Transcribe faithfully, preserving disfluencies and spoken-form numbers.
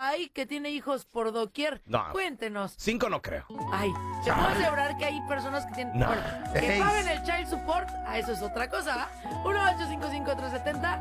hay que tiene hijos por doquier. No. Cuéntenos. Cinco no creo. Ay, te puedo asegurar que hay personas que tienen... No. Bueno, que Ey. paguen el child support, a eso es otra cosa. uno ocho cinco cinco tres siete cero